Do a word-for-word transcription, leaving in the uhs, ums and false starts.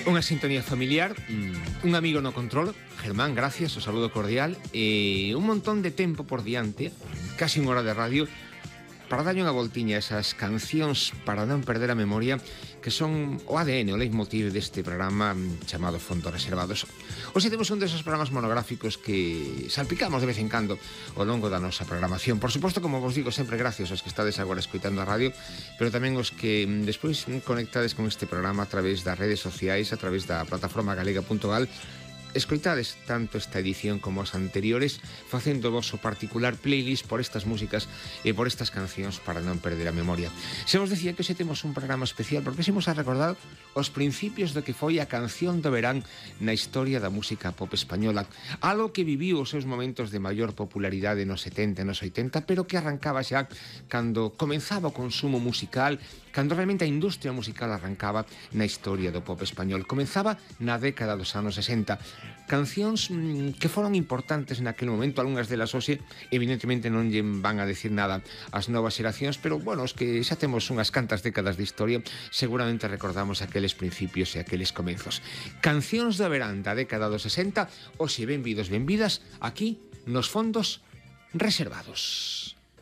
Unha sintonía familiar, un amigo no control, Germán, gracias, o saludo cordial, e un montón de tempo por diante, casi unha hora de radio, para darlle unha voltiña a esas cancións para non perder a memoria, que son o A D N, o leitmotiv deste programa chamado Fondos Reservados. Hoxe temos un deses programas monográficos que salpicamos de vez en cando ao longo da nosa programación. Por suposto, como vos digo, sempre gracias aos que estades agora escoitando a radio, pero tamén os que despois conectades con este programa a través das redes sociais, a través da plataforma galega punto gal. Escoitades tanto esta edición como as anteriores facendo o vosso particular playlist por estas músicas e por estas cancións para non perder a memoria. Se vos decía que hoxe temos un programa especial porque xemos a recordar os principios do que foi a canción do verán na historia da música pop española, algo que viviu os seus momentos de maior popularidade nos setenta e nos oitenta, pero que arrancaba xa cando comenzaba o consumo musical, cando realmente a industria musical arrancaba na historia do pop español. Comenzaba na década dos anos sesenta. Cancións mmm, que foron importantes naquele momento, algunhas delas hoxe evidentemente non lle van a decir nada ás novas xeracións, pero bueno, os que xa temos unhas cantas décadas de historia seguramente recordamos aqueles principios e aqueles comenzos. Cancións do verán da década dos sesenta, hoxe benvidos, benvidas aquí nos Fondos Reservados.